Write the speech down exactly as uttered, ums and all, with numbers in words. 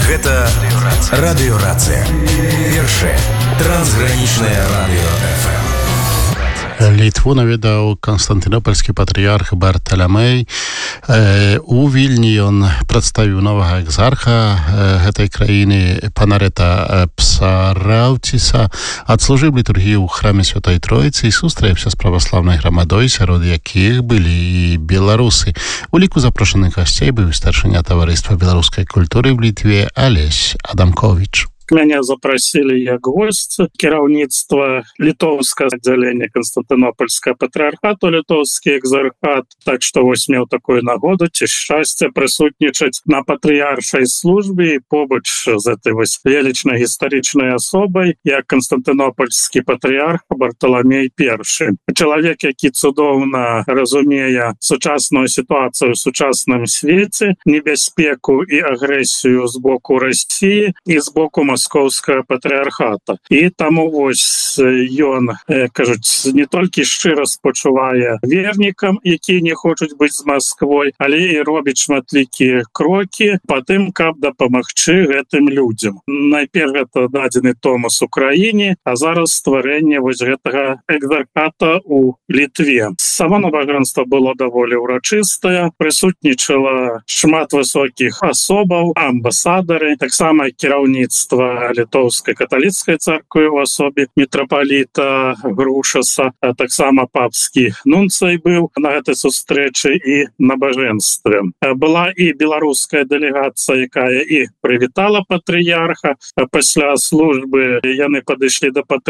Гэта радыёрацыя. Першае трансгранічнае радыё эф эм. Літву наведаў канстантынопольскі патрыярх Барталямей. У Вільні ён прадставіў новага экзарха гэтай краіны Панарета Псараўціса, адслужыў літургію ў храме Святой Троіцы і сустрэўся з праваслаўнай грамадой, сярод якіх былі і беларусы. У ліку запрошаных гасцей быў старшыня таварыства беларускай культуры в Літве Алесь Адамкович. Меня запросили як гость кіраўніцтва літоўскага аддзялення Канстантынопольскага патрыархату, літоўскі экзархат. Так што вось меў такую нагоду ці шчасце прысутнічаць на патрыяршай службе і побач з этой вось велічнай гістарычнай асобай, як канстантынопольскі патрыярх Барталямей першы. Чалавек, які цудоўна разумее сучасную сітуацыю ў сучасным свеце, небяспеку і агрэсію з боку Расіі і з боку Маскоўскага патрыархата. І таму вось ён, кажуць, не толькі шчыра спачувае вернікам, якія не хочуць быць з Масквой, але і робіць шматлікія крокі па тым, каб дапамагчы гэтым людзям. Найперш гэта дадзены Томас Украіне, а зараз стварэнне вось гэтага экзархата ў Літве. Само набажэнства было даволі ўрачыстае, прысутнічала шмат высокіх асобаў, амбасадары, таксама кіраўніцтва літоўскай каталіцкай царквы ў асобе мітрапаліта Грушаса, а таксама папскі нунцый быў на гэтай сустрэчы і набажэнстве. Была і беларуская дэлегацыя, якая і прывітала патрыярха. Пасля службы яны падышлі да патрыярха